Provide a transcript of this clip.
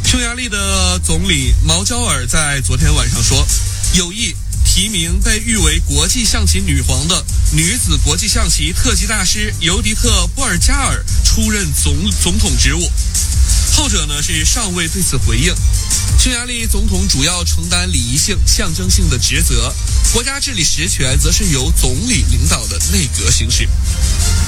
匈牙利的总理毛焦尔在昨天晚上说，有意提名被誉为国际象棋女皇的女子国际象棋特级大师尤迪特·波尔加尔出任总统职务。后者呢是尚未对此回应。匈牙利总统主要承担礼仪性、象征性的职责，国家治理实权则是由总理领导的内阁行使。